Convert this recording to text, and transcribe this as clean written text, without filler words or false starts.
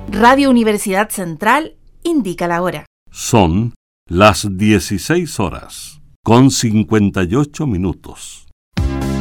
Radio Universidad Central indica la hora. Son las 16 horas, con 58 minutos.